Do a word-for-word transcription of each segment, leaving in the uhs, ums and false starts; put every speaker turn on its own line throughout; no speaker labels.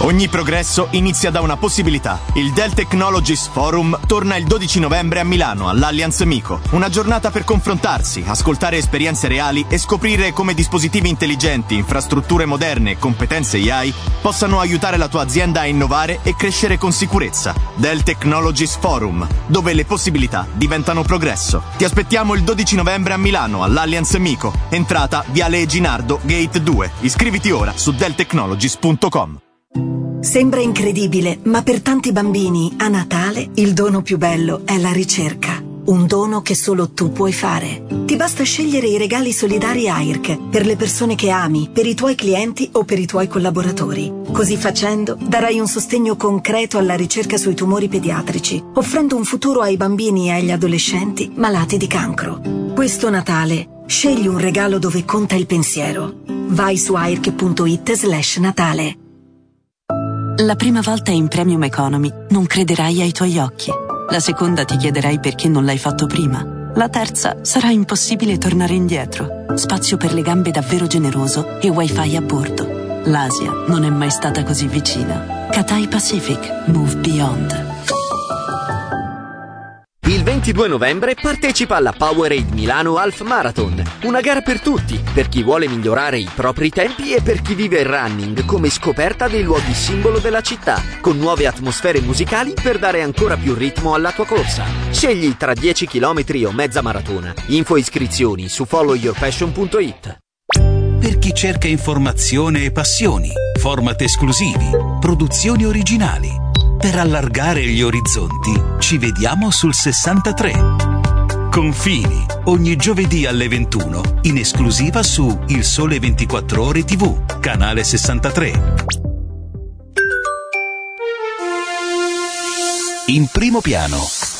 Ogni progresso inizia da una possibilità. Il Dell Technologies Forum torna il dodici novembre a Milano, all'Allianz Mico. Una giornata per confrontarsi, ascoltare esperienze reali e scoprire come dispositivi intelligenti, infrastrutture moderne e competenze A I possano aiutare la tua azienda a innovare e crescere con sicurezza. Dell Technologies Forum, dove le possibilità diventano progresso. Ti aspettiamo il dodici novembre a Milano, all'Allianz Mico. Entrata Viale Eginardo, Gate due. Iscriviti ora su dell technologies punto com.
Sembra incredibile, ma per tanti bambini a Natale il dono più bello è la ricerca. Un dono che solo tu puoi fare. Ti basta scegliere i regali solidari A I R C per le persone che ami, per i tuoi clienti o per i tuoi collaboratori. Così facendo darai un sostegno concreto alla ricerca sui tumori pediatrici, offrendo un futuro ai bambini e agli adolescenti malati di cancro. Questo Natale scegli un regalo dove conta il pensiero. Vai su airc punto it slash Natale.
La prima volta in Premium Economy non crederai ai tuoi occhi. La seconda ti chiederai perché non l'hai fatto prima. La terza sarà impossibile tornare indietro. Spazio per le gambe davvero generoso e wifi a bordo. L'Asia non è mai stata così vicina. Cathay Pacific. Move Beyond.
Il ventidue novembre partecipa alla Powerade Milano Half Marathon, una gara per tutti, per chi vuole migliorare i propri tempi e per chi vive il running come scoperta dei luoghi simbolo della città, con nuove atmosfere musicali per dare ancora più ritmo alla tua corsa. Scegli tra dieci chilometri o mezza maratona. Info e iscrizioni su follow your passion punto it.
Per chi cerca informazione e passioni, format esclusivi, produzioni originali. Per allargare gli orizzonti, ci vediamo sul sessantatré. Confini, ogni giovedì alle ventuno, in esclusiva su Il Sole ventiquattro Ore tivù, canale sessantatré. In primo piano.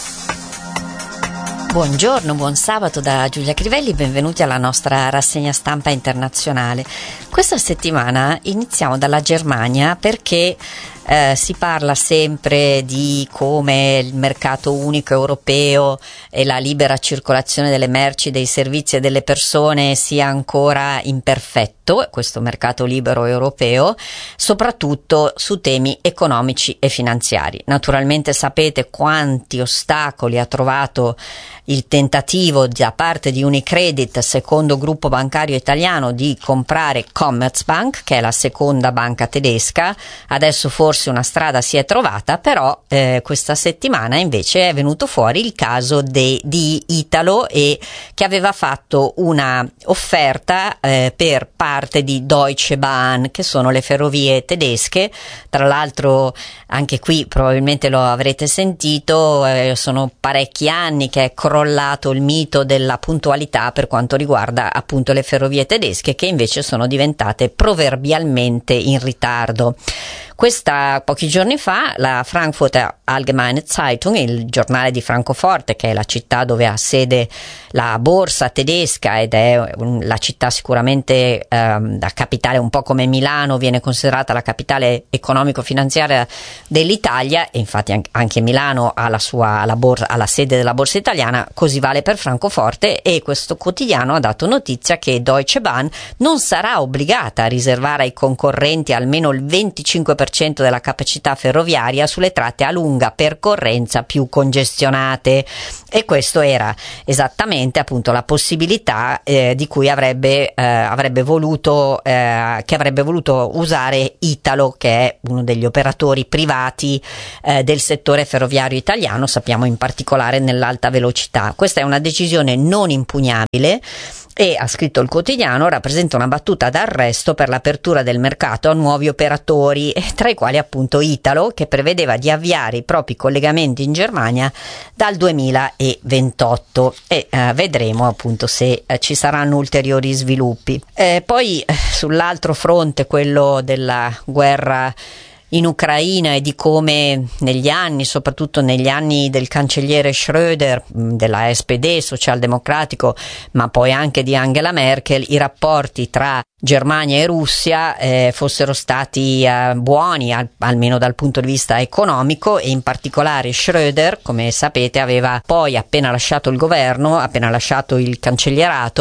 Buongiorno, buon sabato da Giulia Crivelli, benvenuti alla nostra rassegna stampa internazionale. Questa settimana iniziamo dalla Germania perché Eh, si parla sempre di come il mercato unico europeo e la libera circolazione delle merci, dei servizi e delle persone sia ancora imperfetto, questo mercato libero europeo, soprattutto su temi economici e finanziari. Naturalmente sapete quanti ostacoli ha trovato il tentativo da parte di Unicredit, secondo gruppo bancario italiano, di comprare Commerzbank, che è la seconda banca tedesca. Adesso forse una strada si è trovata, però eh, questa settimana invece è venuto fuori il caso de, di Italo, e che aveva fatto una offerta eh, per parte di Deutsche Bahn, che sono le ferrovie tedesche. Tra l'altro anche qui probabilmente lo avrete sentito, eh, sono parecchi anni che è crollato il mito della puntualità per quanto riguarda appunto le ferrovie tedesche, che invece sono diventate proverbialmente in ritardo. Questa, pochi giorni fa, la Frankfurter Allgemeine Zeitung, il giornale di Francoforte, che è la città dove ha sede la borsa tedesca ed è la città sicuramente ehm, la capitale, un po' come Milano viene considerata la capitale economico-finanziaria dell'Italia, e infatti anche Milano ha la sua la borsa, ha la sede della borsa italiana, così vale per Francoforte. E questo quotidiano ha dato notizia che Deutsche Bahn non sarà obbligata a riservare ai concorrenti almeno il venticinque per cento della capacità ferroviaria sulle tratte a lunga percorrenza più congestionate, e questo era esattamente appunto la possibilità eh, di cui avrebbe, eh, avrebbe voluto eh, che avrebbe voluto usare Italo, che è uno degli operatori privati eh, del settore ferroviario italiano, sappiamo in particolare nell'alta velocità. Questa è una decisione non impugnabile e, ha scritto il quotidiano, rappresenta una battuta d'arresto per l'apertura del mercato a nuovi operatori, tra i quali appunto Italo, che prevedeva di avviare i propri collegamenti in Germania dal duemilaventotto, e eh, vedremo appunto se eh, ci saranno ulteriori sviluppi. Eh, poi eh, sull'altro fronte, quello della guerra in Ucraina, e di come negli anni, soprattutto negli anni del cancelliere Schröder, della S P D socialdemocratico, ma poi anche di Angela Merkel, i rapporti tra Germania e Russia eh, fossero stati eh, buoni, al, almeno dal punto di vista economico, e in particolare Schröder, come sapete, aveva poi, appena lasciato il governo, appena lasciato il cancellierato,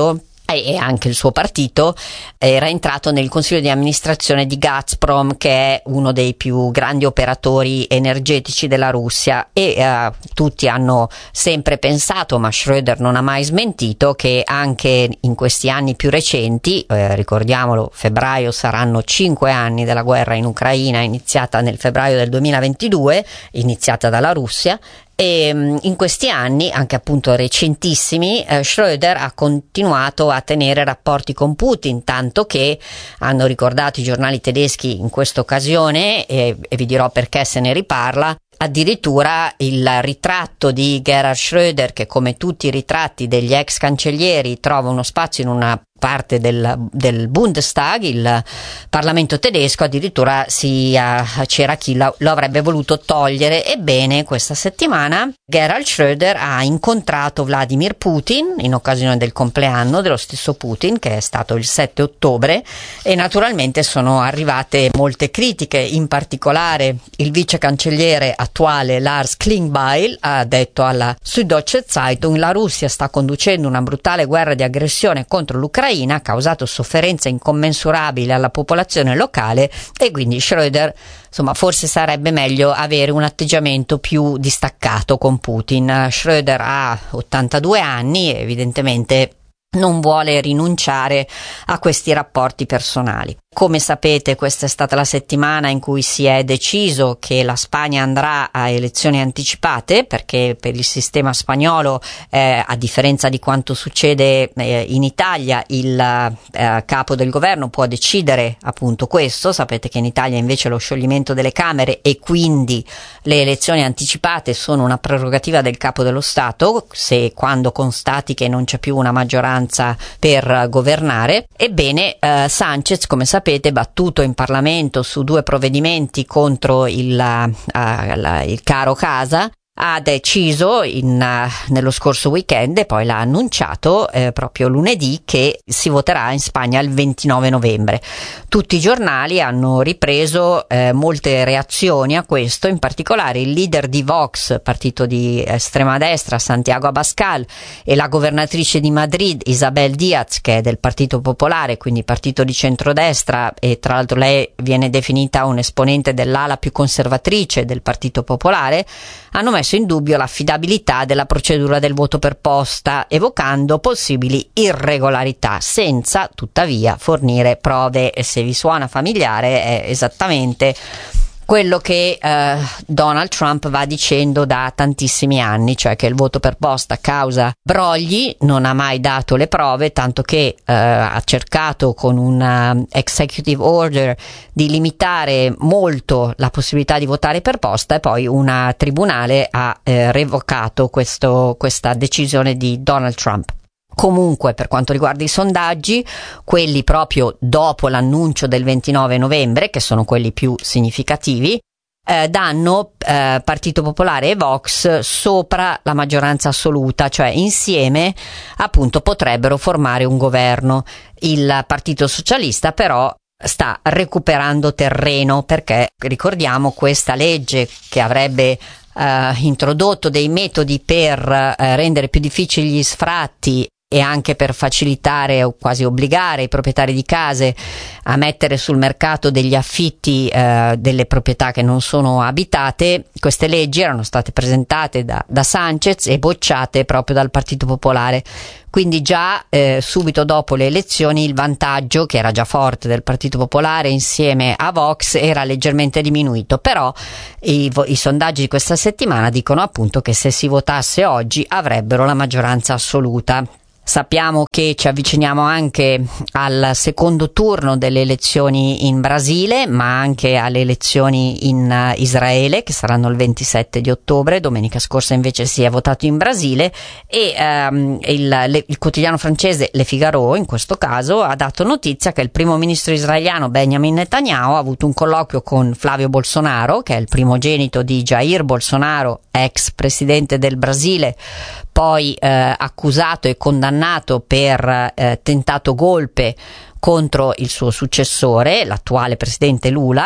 e anche il suo partito, era entrato nel consiglio di amministrazione di Gazprom, che è uno dei più grandi operatori energetici della Russia, e eh, tutti hanno sempre pensato, ma Schröder non ha mai smentito, che anche in questi anni più recenti, eh, ricordiamolo, febbraio saranno cinque anni della guerra in Ucraina, iniziata nel febbraio del duemilaventidue, iniziata dalla Russia. E in questi anni, anche appunto recentissimi, eh, Schröder ha continuato a tenere rapporti con Putin, tanto che hanno ricordato i giornali tedeschi in questa occasione, e, e vi dirò perché se ne riparla, addirittura il ritratto di Gerhard Schröder, che come tutti i ritratti degli ex cancellieri trova uno spazio in una parte del, del Bundestag, il Parlamento tedesco, addirittura si, uh, c'era chi lo, lo avrebbe voluto togliere. Ebbene, questa settimana Gerhard Schröder ha incontrato Vladimir Putin in occasione del compleanno dello stesso Putin, che è stato il sette ottobre, e naturalmente sono arrivate molte critiche. In particolare il vice cancelliere attuale Lars Klingbeil ha detto alla Süddeutsche Zeitung: la Russia sta conducendo una brutale guerra di aggressione contro l'Ucraina, ha causato sofferenza incommensurabile alla popolazione locale, e quindi Schröder, insomma, forse sarebbe meglio avere un atteggiamento più distaccato con Putin. Schröder ha ottantadue anni e evidentemente non vuole rinunciare a questi rapporti personali. Come sapete, questa è stata la settimana in cui si è deciso che la Spagna andrà a elezioni anticipate, perché per il sistema spagnolo, eh, a differenza di quanto succede eh, in Italia, il eh, capo del governo può decidere appunto questo. Sapete che in Italia invece lo scioglimento delle Camere e quindi le elezioni anticipate sono una prerogativa del capo dello Stato, se quando constati che non c'è più una maggioranza per governare. Ebbene, eh, Sánchez, come sapete, Sapete, battuto in Parlamento su due provvedimenti contro il, uh, la, il caro casa, ha deciso in, uh, nello scorso weekend, e poi l'ha annunciato eh, proprio lunedì, che si voterà in Spagna il ventinove novembre. Tutti i giornali hanno ripreso eh, molte reazioni a questo, in particolare il leader di Vox, partito di estrema destra, Santiago Abascal, e la governatrice di Madrid, Isabel Díaz, che è del Partito Popolare, quindi partito di centrodestra, e tra l'altro lei viene definita un esponente dell'ala più conservatrice del Partito Popolare, hanno messo in dubbio l'affidabilità della procedura del voto per posta, evocando possibili irregolarità, senza tuttavia fornire prove. E se vi suona familiare, è esattamente quello che eh, Donald Trump va dicendo da tantissimi anni, cioè che il voto per posta causa brogli, non ha mai dato le prove, tanto che eh, ha cercato con un executive order di limitare molto la possibilità di votare per posta, e poi un tribunale ha eh, revocato questo, questa decisione di Donald Trump. Comunque, per quanto riguarda i sondaggi, quelli proprio dopo l'annuncio del ventinove novembre, che sono quelli più significativi, eh, danno eh, Partito Popolare e Vox sopra la maggioranza assoluta, cioè insieme appunto potrebbero formare un governo. Il Partito Socialista però sta recuperando terreno, perché ricordiamo questa legge che avrebbe eh, introdotto dei metodi per eh, rendere più difficili gli sfratti e anche per facilitare o quasi obbligare i proprietari di case a mettere sul mercato degli affitti eh, delle proprietà che non sono abitate. Queste leggi erano state presentate da, da Sánchez e bocciate proprio dal Partito Popolare. Quindi già eh, subito dopo le elezioni il vantaggio, che era già forte del Partito Popolare insieme a Vox, era leggermente diminuito, però i, i sondaggi di questa settimana dicono appunto che se si votasse oggi avrebbero la maggioranza assoluta. Sappiamo che ci avviciniamo anche al secondo turno delle elezioni in Brasile, ma anche alle elezioni in Israele, che saranno il ventisette di ottobre. Domenica scorsa invece si è votato in Brasile, e um, il, le, il quotidiano francese Le Figaro, in questo caso, ha dato notizia che il primo ministro israeliano Benjamin Netanyahu ha avuto un colloquio con Flavio Bolsonaro, che è il primogenito di Jair Bolsonaro, ex presidente del Brasile, poi eh, accusato e condannato per eh, tentato golpe contro il suo successore, l'attuale presidente Lula.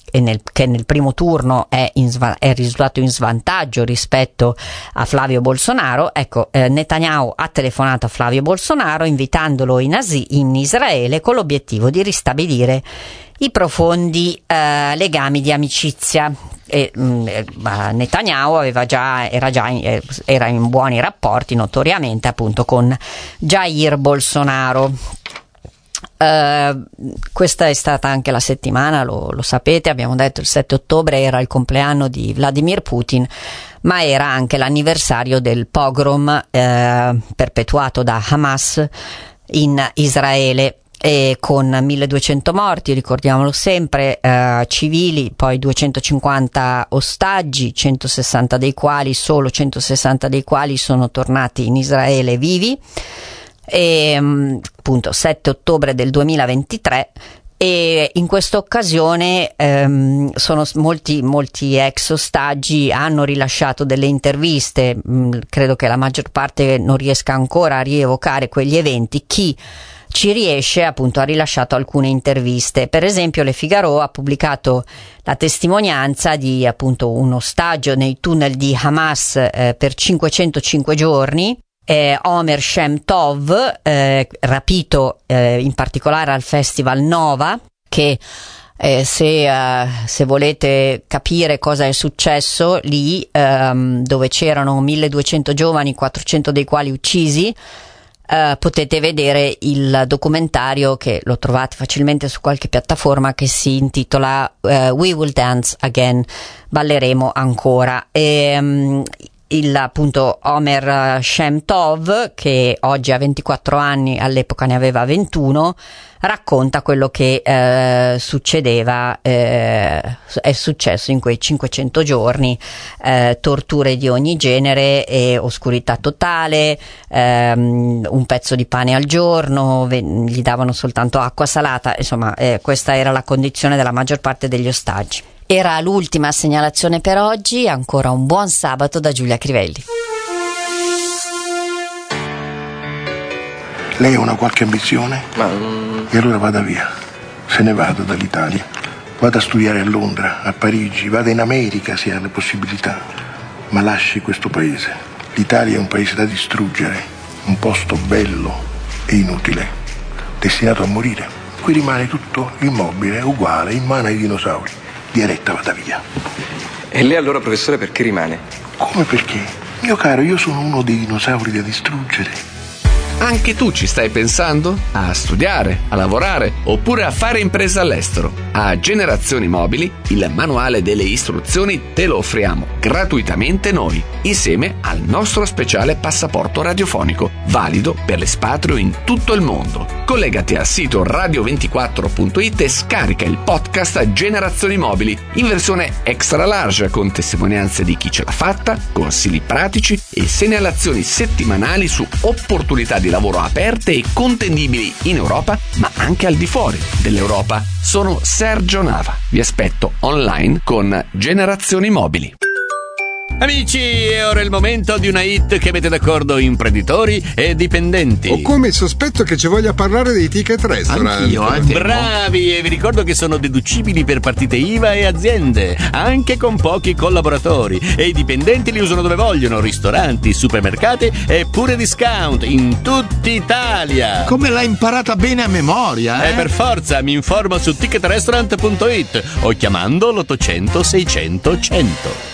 e nel, che nel primo turno è, in, è risultato in svantaggio rispetto a Flavio Bolsonaro. Ecco, eh, Netanyahu ha telefonato a Flavio Bolsonaro invitandolo in, Asi, in Israele con l'obiettivo di ristabilire i profondi eh, legami di amicizia. E, mh, Netanyahu aveva già, era già in, era in buoni rapporti notoriamente appunto con Jair Bolsonaro. Uh, questa è stata anche la settimana, lo, lo sapete, abbiamo detto il sette ottobre era il compleanno di Vladimir Putin, ma era anche l'anniversario del pogrom uh, perpetuato da Hamas in Israele, e con milleduecento morti, ricordiamolo sempre, uh, civili, poi duecentocinquanta ostaggi, centosessanta dei quali, solo centosessanta dei quali sono tornati in Israele vivi. E, appunto sette ottobre del duemilaventitré, e in questa occasione ehm, sono molti molti ex ostaggi hanno rilasciato delle interviste. Mh, credo che la maggior parte non riesca ancora a rievocare quegli eventi. Chi ci riesce appunto ha rilasciato alcune interviste. Per esempio Le Figaro ha pubblicato la testimonianza di appunto un ostaggio nei tunnel di Hamas eh, per cinquecentocinque giorni. Eh, Omer Shem Tov, eh, rapito eh, in particolare al Festival Nova, che eh, se, uh, se volete capire cosa è successo lì, ehm, dove c'erano milleduecento giovani, quattrocento dei quali uccisi, eh, potete vedere il documentario, che lo trovate facilmente su qualche piattaforma, che si intitola uh, We Will Dance Again, balleremo ancora. E, um, il appunto Omer Shem Tov, che oggi ha ventiquattro anni, all'epoca ne aveva ventuno, racconta quello che eh, succedeva, eh, è successo in quei cinquecento giorni, eh, torture di ogni genere e oscurità totale, ehm, un pezzo di pane al giorno, ve- gli davano soltanto acqua salata, insomma eh, questa era la condizione della maggior parte degli ostaggi. Era l'ultima segnalazione per oggi, ancora un buon sabato da Giulia Crivelli.
Lei ha una qualche ambizione?
Ma...
E allora vada via, se ne vada dall'Italia. Vada a studiare a Londra, a Parigi, vada in America se ha le possibilità. Ma lasci questo paese. L'Italia è un paese da distruggere, un posto bello e inutile, destinato a morire. Qui rimane tutto immobile, uguale, in mano ai dinosauri. Diaretta, vada via.
E lei allora, professore, perché rimane?
Come perché? Mio caro, io sono uno dei dinosauri da distruggere.
Anche tu ci stai pensando? A studiare, a lavorare oppure a fare impresa all'estero? A Generazioni Mobili il manuale delle istruzioni te lo offriamo gratuitamente noi, insieme al nostro speciale passaporto radiofonico, valido per l'espatrio in tutto il mondo. Collegati al sito radio ventiquattro punto it e scarica il podcast Generazioni Mobili in versione extra large, con testimonianze di chi ce l'ha fatta, consigli pratici e segnalazioni settimanali su opportunità di lavoro aperte e contendibili in Europa, ma anche al di fuori dell'Europa. Sono Sergio Nava. Vi aspetto online con Generazioni Mobili.
Amici, è ora il momento di una hit che mette d'accordo imprenditori e dipendenti.
Ho come il sospetto che ci voglia parlare dei ticket restaurant.
Anch'io, eh, bravi, e vi ricordo che sono deducibili per partite I V A e aziende, anche con pochi collaboratori, e i dipendenti li usano dove vogliono: ristoranti, supermercati e pure discount in tutta Italia.
Come l'hai imparata bene a memoria, eh?
Eh, per forza, mi informo su ticket restaurant punto it o chiamando l'ottocento seicento cento.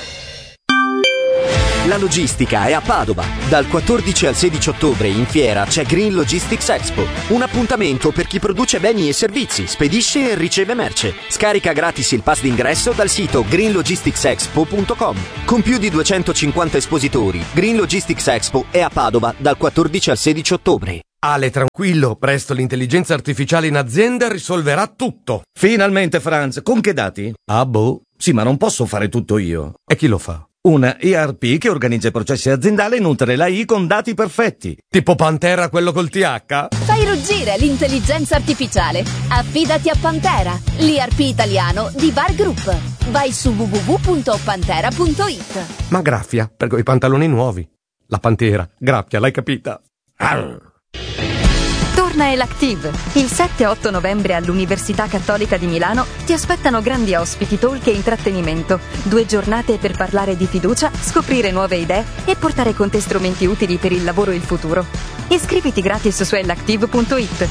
La logistica è a Padova. Dal quattordici al sedici ottobre in fiera c'è Green Logistics Expo, un appuntamento per chi produce beni e servizi, spedisce e riceve merce. Scarica gratis il pass d'ingresso dal sito green logistics expo punto com. Con più di duecentocinquanta espositori, Green Logistics Expo è a Padova dal quattordici al sedici ottobre.
Ale, tranquillo, presto l'intelligenza artificiale in azienda risolverà tutto.
Finalmente, Franz, con che dati?
Ah, boh.
Sì, ma non posso fare tutto io.
E chi lo fa?
Una E R P che organizza i processi aziendali e nutre l'A I con dati perfetti.
Tipo Pantera, quello col T H?
Fai ruggire l'intelligenza artificiale. Affidati a Pantera, l'E R P italiano di Bar Group. Vai su w w w punto pantera punto it.
Ma graffia, per quei pantaloni nuovi. La Pantera, graffia, l'hai capita? Arr.
Torna Elactive! Il sette e otto novembre all'Università Cattolica di Milano ti aspettano grandi ospiti, talk e intrattenimento. Due giornate per parlare di fiducia, scoprire nuove idee e portare con te strumenti utili per il lavoro e il futuro. Iscriviti gratis su elactive punto it.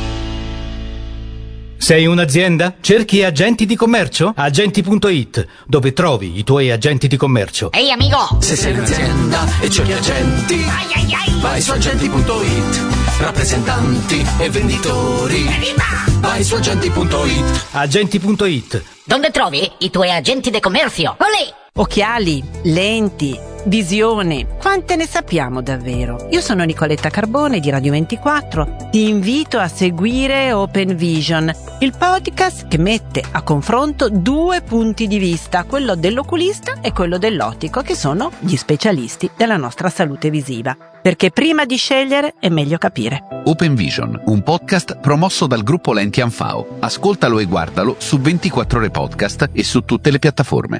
Sei un'azienda? Cerchi agenti di commercio? Agenti punto it, dove trovi i tuoi agenti di commercio.
Ehi amico!
Se sei un'azienda e cerchi agenti,
ai ai ai,
vai su agenti punto it. Rappresentanti e venditori,
evviva!
vai su agenti punto it.
Agenti punto it.
Dove trovi i tuoi agenti di commercio? Olè!
Occhiali, lenti, visione, quante ne sappiamo davvero? Io sono Nicoletta Carbone di Radio ventiquattro, ti invito a seguire Open Vision, il podcast che mette a confronto due punti di vista, quello dell'oculista e quello dell'ottico, che sono gli specialisti della nostra salute visiva. Perché prima di scegliere è meglio capire.
Open Vision, un podcast promosso dal gruppo Lenti Anfao. Ascoltalo e guardalo su ventiquattro ore podcast e su tutte le piattaforme.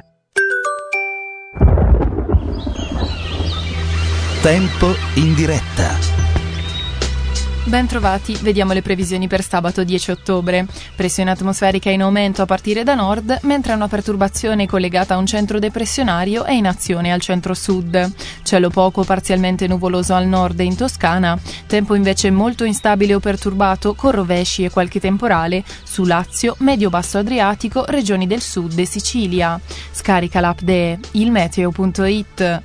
Tempo in diretta.
Ben trovati, vediamo le previsioni per sabato dieci ottobre. Pressione atmosferica in aumento a partire da nord, mentre una perturbazione collegata a un centro depressionario è in azione al centro-sud. Cielo poco parzialmente nuvoloso al nord e in Toscana, tempo invece molto instabile o perturbato con rovesci e qualche temporale su Lazio, medio-basso Adriatico, regioni del sud e Sicilia. Scarica l'app de il meteo punto it.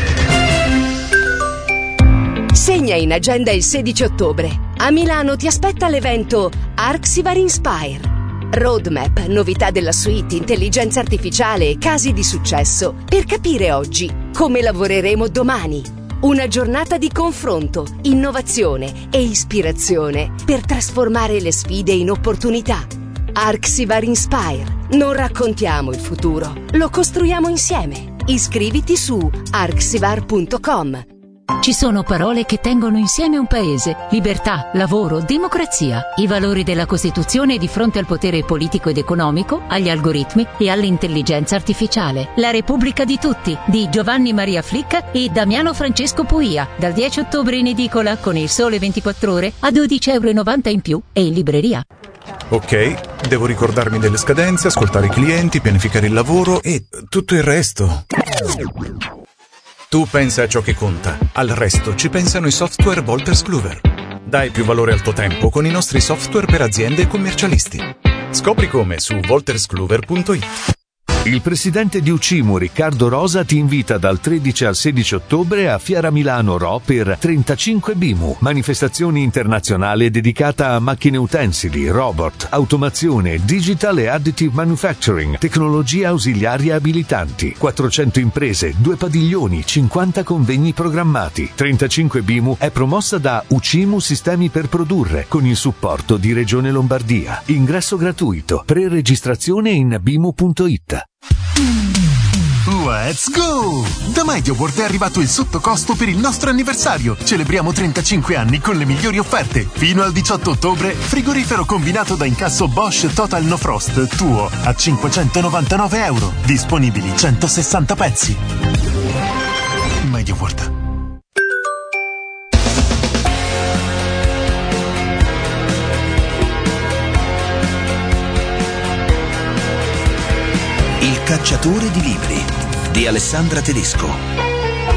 Segna in agenda il sedici ottobre. A Milano ti aspetta l'evento Arxivar Inspire. Roadmap, novità della suite, intelligenza artificiale e casi di successo per capire oggi come lavoreremo domani. Una giornata di confronto, innovazione e ispirazione per trasformare le sfide in opportunità. Arxivar Inspire. Non raccontiamo il futuro, lo costruiamo insieme. Iscriviti su arxivar punto com.
Ci sono parole che tengono insieme un paese: libertà, lavoro, democrazia, i valori della Costituzione di fronte al potere politico ed economico, agli algoritmi e all'intelligenza artificiale. La Repubblica di tutti, di Giovanni Maria Flicca e Damiano Francesco Puia, dal dieci ottobre in edicola con Il Sole ventiquattro ore a dodici e novanta euro in più e in libreria.
Ok, devo ricordarmi delle scadenze, ascoltare i clienti, pianificare il lavoro e tutto il resto. Tu pensa a ciò che conta, al resto ci pensano i software Wolters Kluwer. Dai più valore al tuo tempo con i nostri software per aziende e commercialisti. Scopri come su wolters kluwer punto it.
Il presidente di Ucimu, Riccardo Rosa, ti invita dal tredici al sedici ottobre a Fiera Milano Ro per trentacinque BIMU, manifestazione internazionale dedicata a macchine utensili, robot, automazione, digital e additive manufacturing, tecnologie ausiliarie abilitanti, quattrocento imprese, due padiglioni, cinquanta convegni programmati. trentacinque BIMU è promossa da Ucimu Sistemi per Produrre con il supporto di Regione Lombardia. Ingresso gratuito, pre-registrazione in bimu punto it.
Let's go! Da MediaWorld è arrivato il sottocosto per il nostro anniversario. Celebriamo trentacinque anni con le migliori offerte. Fino al diciotto ottobre, frigorifero combinato da incasso Bosch Total No Frost tuo a cinquecentonovantanove euro. Disponibili centosessanta pezzi. MediaWorld.
Il cacciatore di libri di Alessandra Tedesco.